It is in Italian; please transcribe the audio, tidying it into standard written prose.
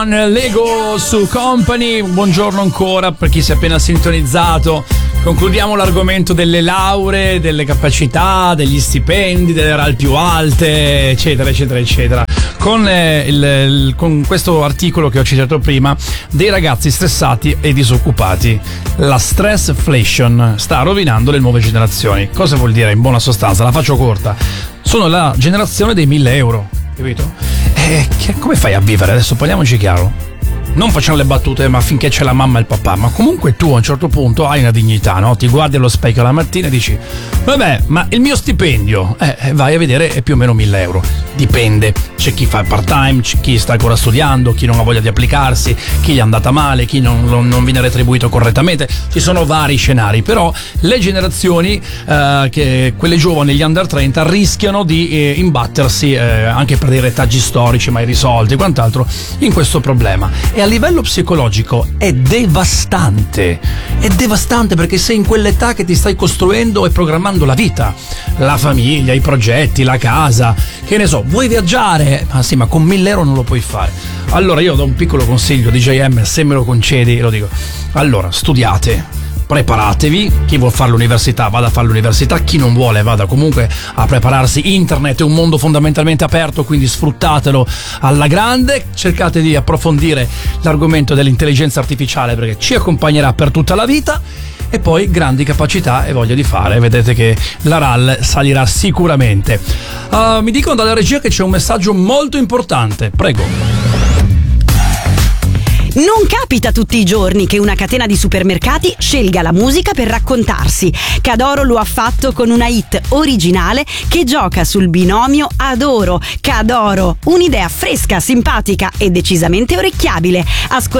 Lego su Company, buongiorno ancora per chi si è appena sintonizzato. Concludiamo l'argomento delle lauree, delle capacità, degli stipendi, delle RAL più alte, eccetera, eccetera, eccetera. Con questo articolo che ho citato prima, dei ragazzi stressati e disoccupati. La stressflation sta rovinando le nuove generazioni. Cosa vuol dire in buona sostanza? La faccio corta. Sono la generazione dei 1.000 euro, capito? Come fai a vivere? Adesso parliamoci chiaro. Non facciamo le battute, ma finché c'è la mamma e il papà. Ma comunque tu a un certo punto hai una dignità, no? Ti guardi allo specchio la mattina e dici: vabbè, ma il mio stipendio, vai a vedere, è più o meno 1.000 euro. Dipende, c'è chi fa part time, c'è chi sta ancora studiando, chi non ha voglia di applicarsi, chi gli è andata male, chi non viene retribuito correttamente. Ci sono vari scenari, però le generazioni, quelle giovani, gli under 30, rischiano di imbattersi, anche per dei retaggi storici mai risolti e quant'altro, in questo problema. E a livello psicologico è devastante perché sei in quell'età che ti stai costruendo e programmando la vita, la famiglia, i progetti, la casa, che ne so, vuoi viaggiare? Ma sì, ma con 1.000 euro non lo puoi fare. Allora io do un piccolo consiglio, DJM, se me lo concedi, lo dico. Allora, studiate, preparatevi, chi vuole fare l'università vada a fare l'università, chi non vuole vada comunque a prepararsi. Internet è un mondo fondamentalmente aperto, quindi sfruttatelo alla grande, cercate di approfondire l'argomento dell'intelligenza artificiale perché ci accompagnerà per tutta la vita, e poi grandi capacità e voglia di fare, vedete che la RAL salirà sicuramente. Mi dicono dalla regia che c'è un messaggio molto importante, prego. Non capita tutti i giorni che una catena di supermercati scelga la musica per raccontarsi. Cadoro lo ha fatto con una hit originale che gioca sul binomio Adoro, Cadoro. Un'idea fresca, simpatica e decisamente orecchiabile.